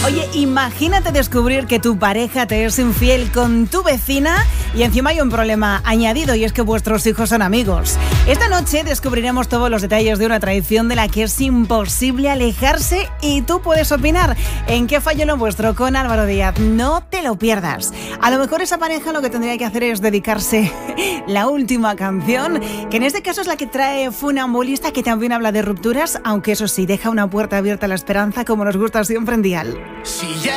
Oye, imagínate descubrir que tu pareja te es infiel con tu vecina y encima hay un problema añadido y es que vuestros hijos son amigos. Esta noche descubriremos todos los detalles de una traición de la que es imposible alejarse y tú puedes opinar en qué falló lo vuestro con Álvaro Díaz. No te lo pierdas. A lo mejor esa pareja lo que tendría que hacer es dedicarse la última canción, que en este caso es la que trae Funambulista, que también habla de rupturas, aunque eso sí, deja una puerta abierta a la esperanza como nos gusta siempre en Dial. Si ya